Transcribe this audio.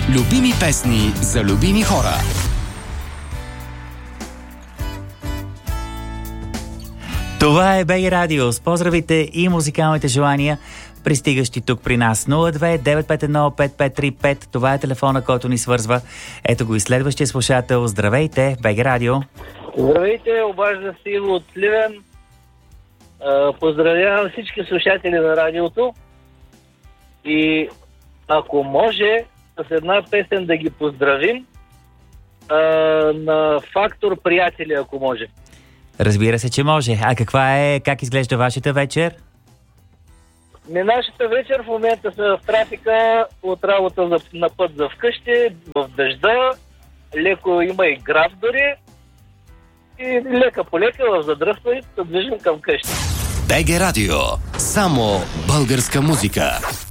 Любими песни за любими хора. Това е БГ Радио с поздравите и музикалните желания, пристигащи тук при нас. 02-951-5535. Това е телефона, който ни свързва. Ето го и следващия слушател. Здравейте, БГ Радио. Здравейте, обажда се Иво от Сливен. Поздравявам всички слушатели на радиото. И ако може, с една песен да ги поздравим на Фактор приятели, ако може. Разбира се, че може. А как изглежда вашата вечер? Нашата вечер в момента са в трафика от работа на път за вкъщи, в дъжда, леко има и град дори и лека по лека в задръстване се движим към къщи. БГ Радио. Само българска музика.